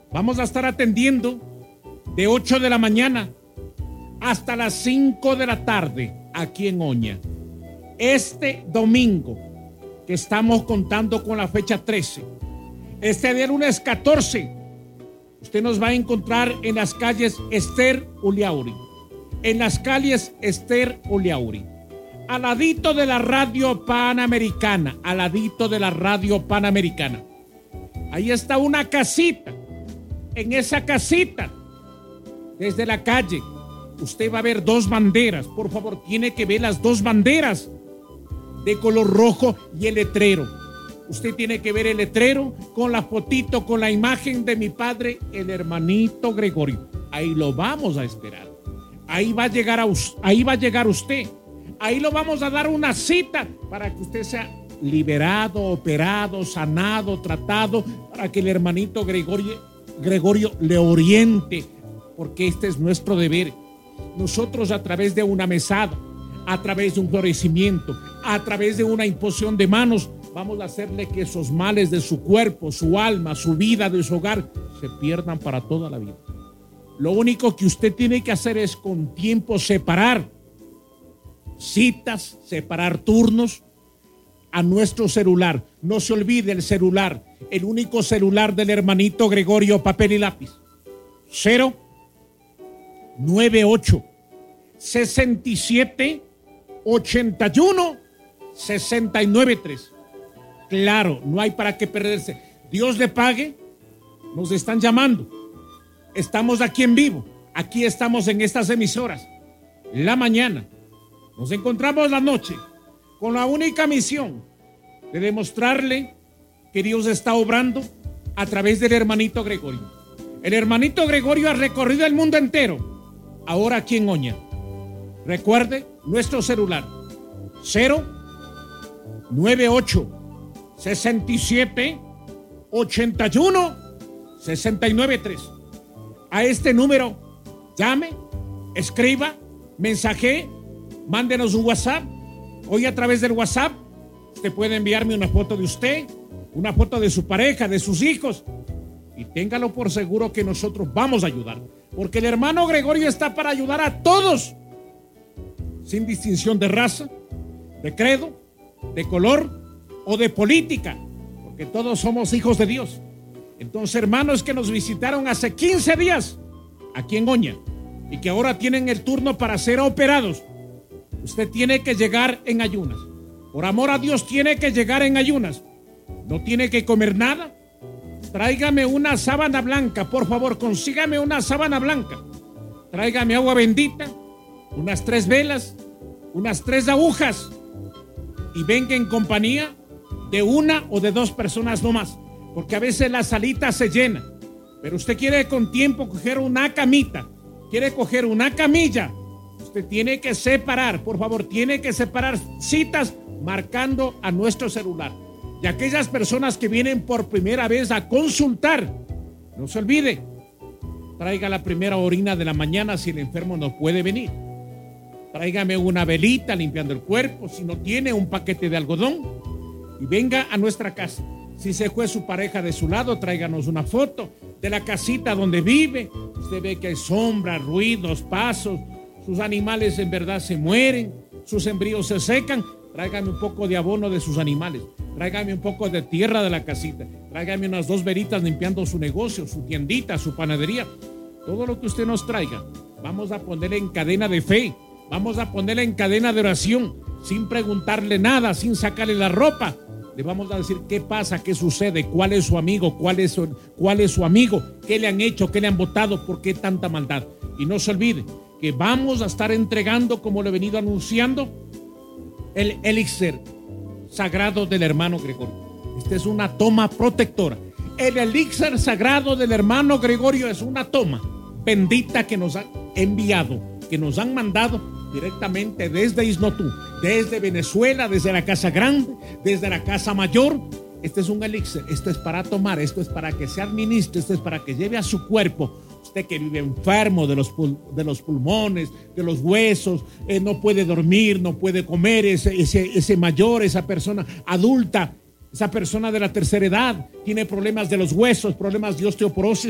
Vamos a estar atendiendo de 8 de la mañana hasta las 5 de la tarde aquí en Oña. Este domingo, que estamos contando con la fecha 13, este día lunes 14, usted nos va a encontrar en las calles Esther Uliauri. En las calles Esther Uliauri. Al ladito de la radio Panamericana. Al ladito de la radio Panamericana. Ahí está una casita. En esa casita, desde la calle, usted va a ver dos banderas. Por favor, tiene que ver las dos banderas de color rojo y el letrero. Usted tiene que ver el letrero con la fotito, con la imagen de mi padre, el hermanito Gregorio. Ahí lo vamos a esperar. Ahí va a llegar usted. Ahí lo vamos a dar una cita para que usted sea liberado, operado, sanado, tratado, para que el hermanito Gregorio le oriente, porque este es nuestro deber. Nosotros, a través de una mesada, a través de un florecimiento, a través de una imposición de manos, vamos a hacerle que esos males de su cuerpo, su alma, su vida, de su hogar, se pierdan para toda la vida. Lo único que usted tiene que hacer es con tiempo separar citas, separar turnos a nuestro celular. No se olvide el celular, el único celular del hermanito Gregorio, papel y lápiz. 098 67 81 693. Claro, no hay para qué perderse. Dios le pague. Nos están llamando. Estamos aquí en vivo. Aquí estamos en estas emisoras. La mañana. Nos encontramos la noche con la única misión de demostrarle que Dios está obrando a través del hermanito Gregorio. El hermanito Gregorio ha recorrido el mundo entero. Ahora aquí en Oña. Recuerde nuestro celular. 098 67 81 693. A este número llame, escriba, mensaje, mándenos un WhatsApp. Hoy, a través del WhatsApp, usted puede enviarme una foto de usted, una foto de su pareja, de sus hijos, y téngalo por seguro que nosotros vamos a ayudar, porque el hermano Gregorio está para ayudar a todos, sin distinción de raza, de credo, de color o de política, porque todos somos hijos de Dios. Entonces, hermanos que nos visitaron hace 15 días aquí en Oña y que ahora tienen el turno para ser operados, usted tiene que llegar en ayunas. Por amor a Dios, tiene que llegar en ayunas. No tiene que comer nada. Tráigame una sábana blanca, por favor, consígame una sábana blanca. Tráigame agua bendita, unas 3 velas, unas 3 agujas, y venga en compañía de una o de 2 personas no más, porque a veces la salita se llena, pero usted quiere con tiempo coger una camita, quiere coger una camilla, usted tiene que separar, por favor, tiene que separar citas marcando a nuestro celular. Y aquellas personas que vienen por primera vez a consultar, no se olvide, traiga la primera orina de la mañana si el enfermo no puede venir. Tráigame una velita limpiando el cuerpo, si no tiene, un paquete de algodón, y venga a nuestra casa. Si se fue su pareja de su lado, tráiganos una foto de la casita donde vive. Usted ve que hay sombras, ruidos, pasos, sus animales en verdad se mueren, sus embrios se secan. Tráigame un poco de abono de sus animales, tráigame un poco de tierra de la casita, tráigame unas 2 veritas limpiando su negocio, su tiendita, su panadería. Todo lo que usted nos traiga, vamos a ponerle en cadena de fe, vamos a ponerle en cadena de oración, sin preguntarle nada, sin sacarle la ropa. Le vamos a decir qué pasa, qué sucede, cuál es su amigo, cuál es su amigo, qué le han hecho, qué le han votado, por qué tanta maldad. Y no se olvide que vamos a estar entregando, como le he venido anunciando, el elixir sagrado del hermano Gregorio. Esta es una toma protectora. El elixir sagrado del hermano Gregorio es una toma bendita que nos han enviado, que nos han mandado directamente desde Isnotú, desde Venezuela, desde la Casa Grande, desde la Casa Mayor. Este es un elixir, esto es para tomar, esto es para que se administre, esto es para que lleve a su cuerpo. Usted que vive enfermo de los pulmones, de los huesos, no puede dormir, no puede comer, ese mayor, esa persona adulta, esa persona de la tercera edad, tiene problemas de los huesos, problemas de osteoporosis,